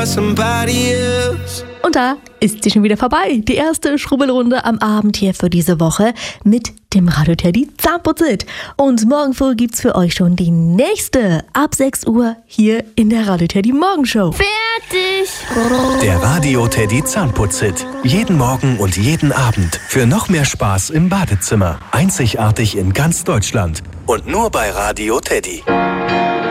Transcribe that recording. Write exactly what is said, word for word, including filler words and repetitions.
somebody else. Und da ist sie schon wieder vorbei. Die erste Schrubbelrunde am Abend hier für diese Woche mit dem Radio Teddy Zahnputz-It. Und morgen früh gibt's für euch schon die nächste ab sechs Uhr hier in der Radio Teddy Morgenshow. Fertig! Der Radio Teddy Zahnputz-It. Jeden Morgen und jeden Abend. Für noch mehr Spaß im Badezimmer. Einzigartig in ganz Deutschland. Und nur bei Radio Teddy.